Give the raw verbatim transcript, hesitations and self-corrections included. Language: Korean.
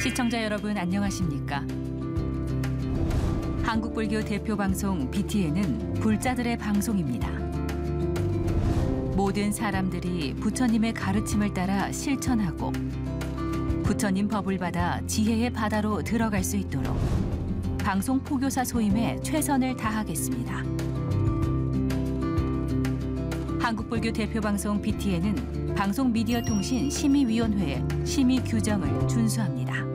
시청자 여러분 안녕하십니까? 한국불교 대표 방송 비티엔은 불자들의 방송입니다. 모든 사람들이 부처님의 가르침을 따라 실천하고 부처님 법을 받아 지혜의 바다로 들어갈 수 있도록 방송 포교사 소임에 최선을 다하겠습니다. 한국불교 대표 방송 비티엔은 방송미디어통신 심의위원회의 심의 규정을 준수합니다.